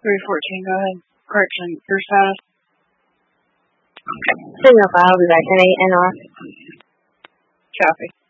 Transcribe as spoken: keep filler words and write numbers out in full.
three fourteen, go ahead. Correction, your status. Signal file, I'll be back in eight N R. Copy.